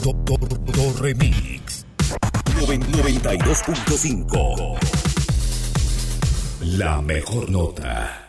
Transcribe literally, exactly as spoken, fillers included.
Remix noventa y dos punto cinco. La mejor nota.